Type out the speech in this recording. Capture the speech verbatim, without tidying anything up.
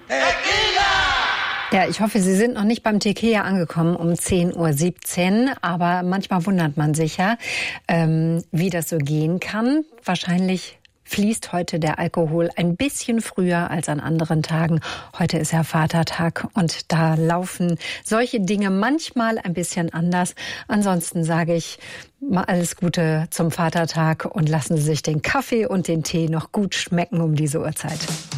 Ja, ich hoffe, Sie sind noch nicht beim Tequila angekommen um zehn Uhr siebzehn, aber manchmal wundert man sich ja, ähm, wie das so gehen kann. Wahrscheinlich fließt heute der Alkohol ein bisschen früher als an anderen Tagen. Heute ist ja Vatertag und da laufen solche Dinge manchmal ein bisschen anders. Ansonsten sage ich mal alles Gute zum Vatertag und lassen Sie sich den Kaffee und den Tee noch gut schmecken um diese Uhrzeit.